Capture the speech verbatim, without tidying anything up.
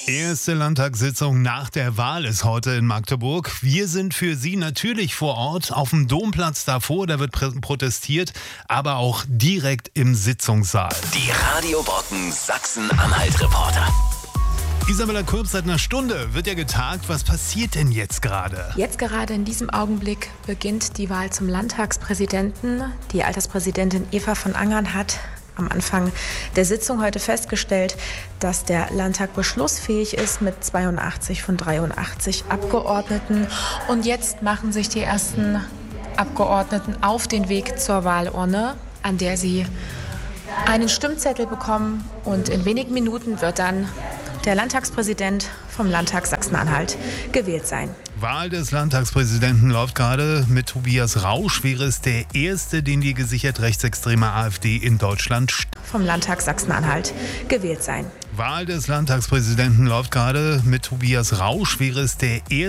Erste Landtagssitzung nach der Wahl ist heute in Magdeburg. Wir sind für Sie natürlich vor Ort auf dem Domplatz davor, da wird protestiert, aber auch direkt im Sitzungssaal. Die Radio Brocken Sachsen-Anhalt-Reporter. Isabella Kurb, seit einer Stunde wird ja getagt. Was passiert denn jetzt gerade? Jetzt gerade in diesem Augenblick beginnt die Wahl zum Landtagspräsidenten. Die Alterspräsidentin Eva von Angern hat am Anfang der Sitzung heute festgestellt, dass der Landtag beschlussfähig ist mit zweiundachtzig von dreiundachtzig Abgeordneten. Und jetzt machen sich die ersten Abgeordneten auf den Weg zur Wahlurne, an der sie einen Stimmzettel bekommen. Und in wenigen Minuten wird dann der Landtagspräsident vom Landtag Sachsen-Anhalt gewählt sein. Wahl des Landtagspräsidenten läuft gerade. Mit Tobias Rausch wäre es der erste, den die gesichert rechtsextreme AfD in Deutschland vom Landtag Sachsen-Anhalt gewählt sein. Wahl des Landtagspräsidenten läuft gerade. Mit Tobias Rausch wäre es der erste